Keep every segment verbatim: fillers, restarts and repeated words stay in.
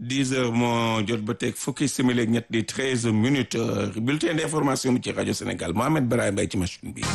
dix heures moo jot ba teg fukki simili ak ñett di treize minutes bulletin d'information bi ci rajo Sénégal Mohamed Brahim Mbaye ci machine bi.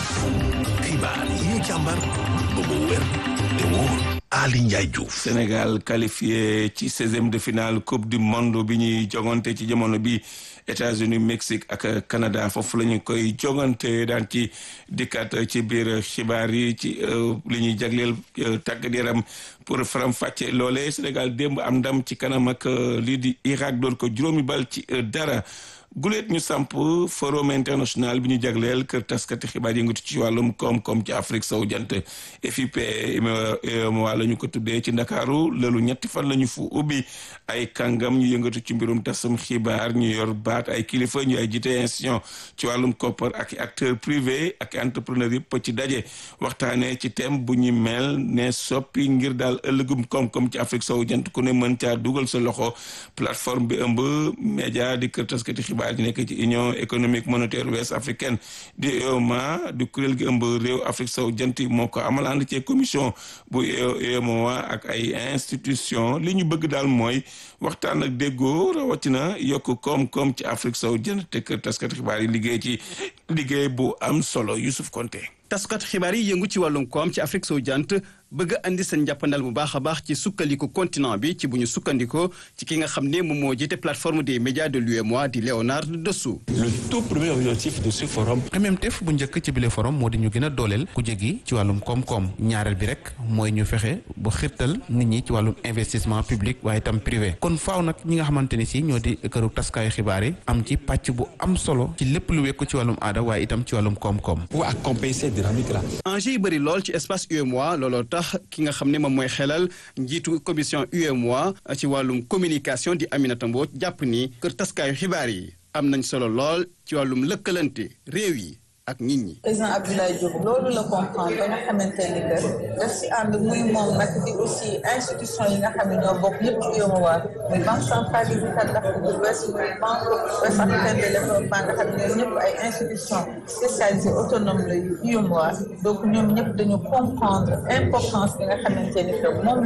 xibaar yi ñu càmbar ba mu wér te wóor. Ali Ndiaye Diouf. Sénégal qualifié ci seizième de finale coupe du monde bi ñuy jogante ci jamono bi États-Unis Mexique ak Canada foofu la ñu koy jogante daan ci dikkaat ci biir xibaar yi ci li ñuy jagleel tàggat yaram pour faram fàcce loolee Sénégal démb am ndam ci kanam ak lii di Irak doon ko juróomi bal ci dara. guleet ñu samp forum international bi ñu jagleel kër taskati xibaar yëngatu ci wàllum koom-koom ci Afrique sowu jant F I P UEMOA la ñu ko tuddee ci Ndakaaru loolu ñetti fan la ñu fu ubbi ay kàngam ñu yëngatu ci mbirum tasum xibaar ñu yor baat ay kilifa ñu ay jiite institution ci wàllum koppar ak acteur privé ak entrepreneur yëpp ci daje waxtaanee ci thème bu ñu mel ne soppi ngir daal ëllëgum koom-koom ci Afrique sowu jant ku ne mën caa dugal sa loxo plateforme bi ëmb média di kër taskati xibaar di nekk ci union économique monétaire ouest africaine di U E M O A di kuréel gi ëmb réew Afrique sowu jant moo ko amal ànd ci commission bu U E M O A ak ay institution li ñu bëgg daal mooy waxtaan ak déggoo rawatina yokk koom-koom ci Afrique sowu jant te kër taskat xibaar yi liggéey ci liggéey bu am solo Youssouf Konté. taskat xibaar yi yëngu ci wàllum koom ci Afrique sowu jant bëgg andi seen njàppandal bu baax a baax ci sukkandiku continent bi ci bu ñu sukkandikoo ci ki nga xam ne moom moo jiite plateforme des médias de l'U E M O A di Léonard Dessous. le tout premier objectif de ce forum. M M T F bu njëkk ci bile forum moo di ñu gën a dooleel ku jegi ci wàllum koom-koom ñaareel bi rek mooy ñu fexe bu xirtal nit ñi ci wàllum investissement public waaye itam privé kon faaw nag ñi nga xamante ni si ñoo di këru taskaayu xibaar yi am ci pàcc bu am solo ci lépp lu wekku ci wàllum aada waaye itam ci wàllum koom-koom. pour accompagner cette dynamique là. enjeu yi bëri lool ci espace U E M O A looloo tax ki nga xam ne moom mooy xelal njiitu commission U E M O A ci wàllum communication di Aminata Mbodj jàpp ni kër taskaayu xibaar yi am nañ solo lool ci wàllum lëkkalante réew yi ak nit ñi. président Abdoulaye Diop loolu la comprendre ba nga xamante ni que daf si ànd muy moom nag di aussi institution yi nga xam ne ñoo bokk yëpp ci U E M O A muy banque centrale du d'Afrique de l'Ouest muy banque ouest africaine de développement nga xam ne ñoom ñëpp ay institutions spécialisées autonomes la yu U E M O A donc ñoom ñëpp dañu comprendre importance bi nga xamante ni que moom